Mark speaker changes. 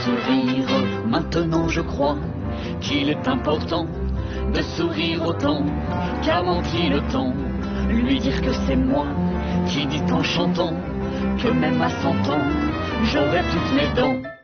Speaker 1: Sourire, maintenant je crois qu'il est important de sourire autant qu'a menti le temps. Lui dire que c'est moi qui dit en chantant que même à 100 ans j'aurai toutes mes dents.